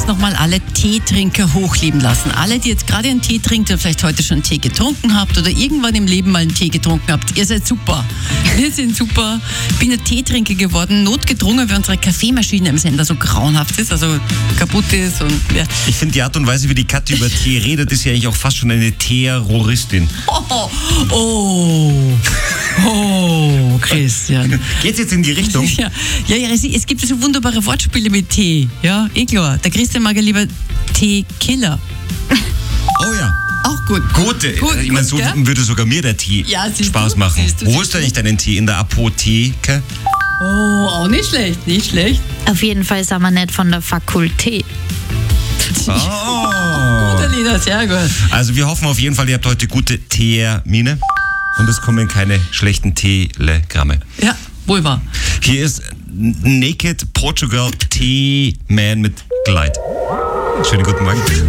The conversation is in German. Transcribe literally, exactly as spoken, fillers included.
nochmal alle Teetrinker hochleben lassen. Alle, die jetzt gerade einen Tee trinkt oder vielleicht heute schon einen Tee getrunken habt oder irgendwann im Leben mal einen Tee getrunken habt, ihr seid super. Wir sind super. Ich bin ein Teetrinker geworden, notgedrungen, weil unsere Kaffeemaschine im Sender so grauenhaft ist, also kaputt ist. Und ja. Ich finde die Art und Weise, wie die Kathi über Tee redet, ist ja eigentlich auch fast schon eine Terroristin. Oh, oh, oh, Christian. Geht's jetzt in die Richtung? Ja, ja, ja, es es gibt so wunderbare Wortspiele mit Tee. Ja, eh klar. Der Christian mag ja lieber Teekiller. Oh ja. Auch gut. Gute. Gut, ich meine, so gell? würde sogar mir der Tee Ja, siehst Spaß du, machen. siehst du, Wo siehst ist denn nicht deinen Tee? In der Apotheke? Oh, auch nicht schlecht, nicht schlecht. Auf jeden Fall ist aber nicht von der Fakultät. Oh. Guter Lieder, sehr gut. Also wir hoffen auf jeden Fall, ihr habt heute gute Termine und es kommen keine schlechten Telegramme. Ja, wohl wahr. Hier ist Naked Portugal Tea Man mit Glide. Schönen guten Morgen.